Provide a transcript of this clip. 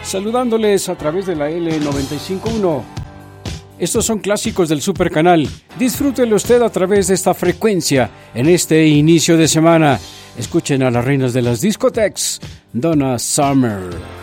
saludándoles a través de la L95.1. Estos son clásicos del Super Canal. Disfrútenlo usted a través de esta frecuencia en este inicio de semana. Escuchen a las reinas de las discotecas, Donna Summer.